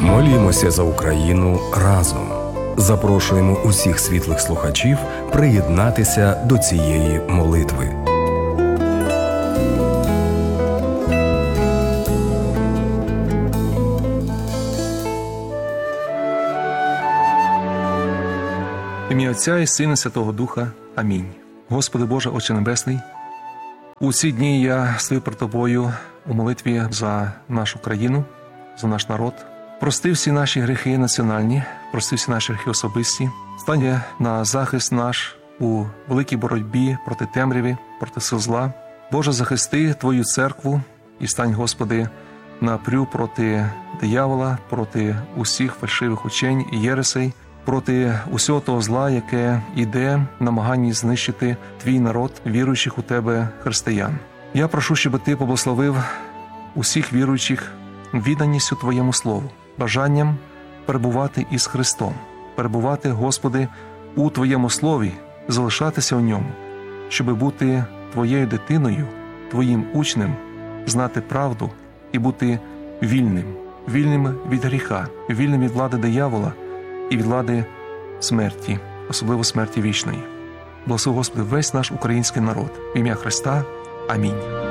Молімося за Україну разом. Запрошуємо усіх світлих слухачів приєднатися до цієї молитви. В ім'я Отця і Сина, Святого Духа. Амінь. Господи Боже, Отче Небесний, у ці дні я стою перед Тобою у молитві за нашу країну, за наш народ. Прости всі наші гріхи національні, прости всі наші гріхи особисті. Стань на захист наш у великій боротьбі проти темряви, проти сил зла. Боже, захисти Твою церкву і стань, Господи, напрю проти диявола, проти усіх фальшивих учень і єресей, проти усього того зла, яке йде в намаганні знищити Твій народ, віруючих у Тебе християн. Я прошу, щоб Ти поблагословив усіх віруючих відданістю Твоєму Слову, бажанням перебувати із Христом, перебувати, Господи, у Твоєму Слові, залишатися у ньому, щоб бути Твоєю дитиною, Твоїм учнем, знати правду і бути вільним від гріха, вільним від влади диявола і від влади смерті, особливо смерті вічної. Благослови, Господи, весь наш український народ. В ім'я Христа. Амінь.